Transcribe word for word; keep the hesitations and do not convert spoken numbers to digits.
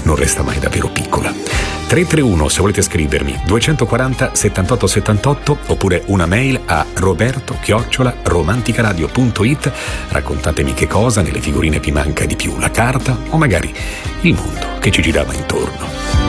non resta mai davvero piccola. tre tre uno se volete scrivermi, duecentoquaranta settantotto settantotto, oppure una mail a roberto chiocciola romanticaradio punto it. Raccontatemi che cosa nelle figurine vi manca di più, la carta o magari il mondo che ci girava intorno.